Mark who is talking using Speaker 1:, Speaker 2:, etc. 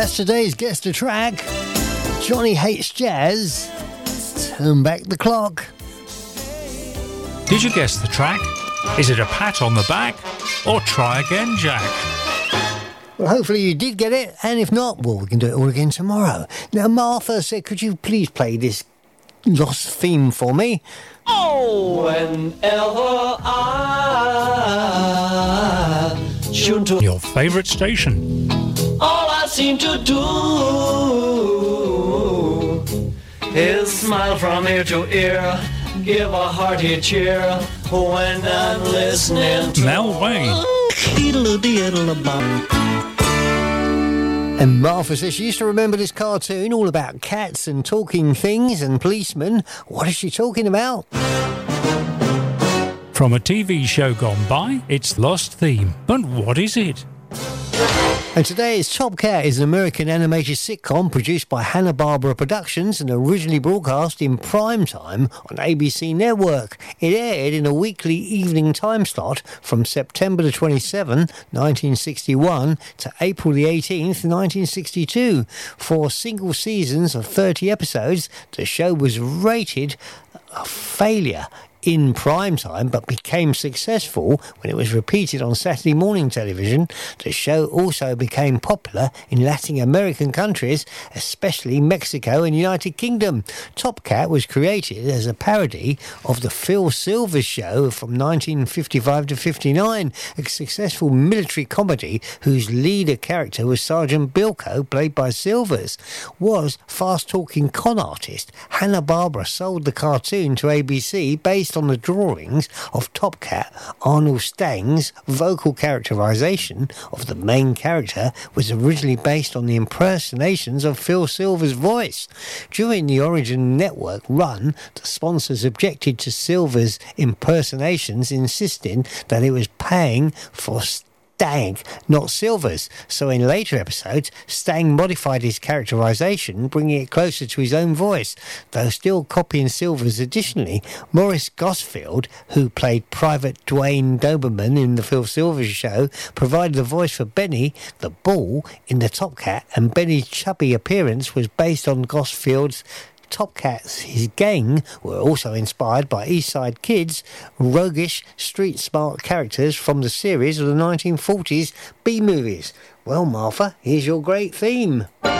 Speaker 1: That's today's Guess the Track. Johnny Hates Jazz. Turn back the clock.
Speaker 2: Did you guess the track? Is it a pat on the back? Or try again, Jack?
Speaker 1: Well, hopefully you did get it, and if not, well, we can do it all again tomorrow. Now, Martha said, could you please play this Lost theme for me?
Speaker 3: Oh, whenever I tune to
Speaker 2: your favourite station,
Speaker 3: all I seem to do is smile from ear to ear, give a hearty cheer when I'm listening to
Speaker 2: Mel Wayne.
Speaker 1: And Martha says she used to remember this cartoon all about cats and talking things and policemen. What is she talking about?
Speaker 2: From a TV show gone by, it's Lost Theme. But what is it?
Speaker 1: And today is Top Cat is an American animated sitcom produced by Hanna-Barbera Productions and originally broadcast in prime time on ABC Network. It aired in a weekly evening time slot from September the 27th, 1961 to April the 18th, 1962. For single seasons of 30 episodes, the show was rated a failure in prime time, but became successful when it was repeated on Saturday morning television. The show also became popular in Latin American countries, especially Mexico and United Kingdom. Top Cat was created as a parody of the Phil Silvers Show from 1955 to 59, a successful military comedy whose leader character was Sergeant Bilko, played by Silvers. Was fast-talking con artist. Hanna-Barbera sold the cartoon to ABC based on the drawings of Top Cat. Arnold Stang's vocal characterization of the main character was originally based on the impersonations of Phil Silvers' voice. During the Origin Network run, the sponsors objected to Silvers' impersonations, insisting that it was paying for Stang, not Silvers. So in later episodes, Stang modified his characterization, bringing it closer to his own voice, though still copying Silvers. Additionally, Maurice Gosfield, who played Private Dwayne Doberman in the Phil Silvers Show, provided the voice for Benny the Bull in the Top Cat, and Benny's chubby appearance was based on Gosfield's Top Cat's his gang were also inspired by East Side Kids, roguish, street-smart characters from the series of the 1940s B-movies. Well, Martha, here's your great theme.